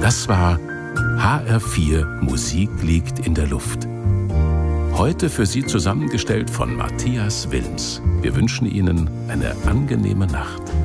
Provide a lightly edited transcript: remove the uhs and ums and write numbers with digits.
Das war HR4 Musik liegt in der Luft. Heute für Sie zusammengestellt von Matthias Wilms. Wir wünschen Ihnen eine angenehme Nacht.